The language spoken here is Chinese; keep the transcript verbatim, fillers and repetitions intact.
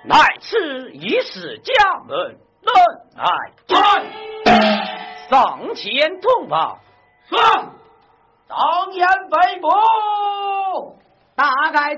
乃此一世家门，人来上前通报。 上，当言北部， 大概